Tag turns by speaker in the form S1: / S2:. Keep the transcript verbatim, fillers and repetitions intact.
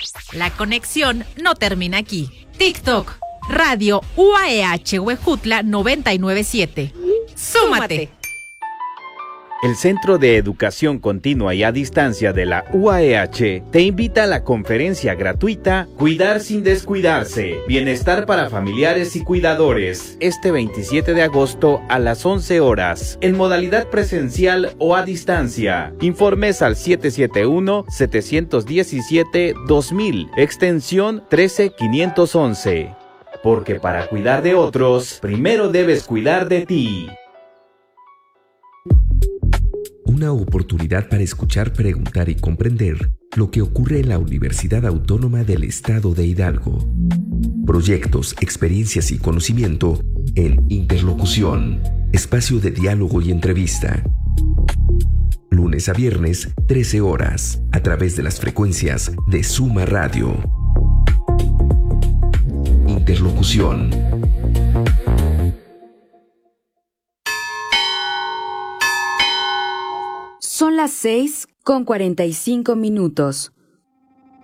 S1: La conexión no termina aquí. TikTok, Radio U A E H Huejutla noventa y nueve punto siete. ¡Súmate!
S2: El Centro de Educación Continua y a Distancia de la U A E H te invita a la conferencia gratuita Cuidar sin descuidarse, Bienestar para familiares y cuidadores, este veintisiete de agosto a las once horas, en modalidad presencial o a distancia. Informes al siete siete uno, siete uno siete, dos mil, extensión trece mil quinientos once. Porque para cuidar de otros, primero debes cuidar de ti.
S3: Una oportunidad para escuchar, preguntar y comprender lo que ocurre en la Universidad Autónoma del Estado de Hidalgo. Proyectos, experiencias y conocimiento en Interlocución, espacio de diálogo y entrevista. Lunes a viernes, trece horas, a través de las frecuencias de Suma Radio. Interlocución.
S4: Son las seis con cuarenta y cinco minutos.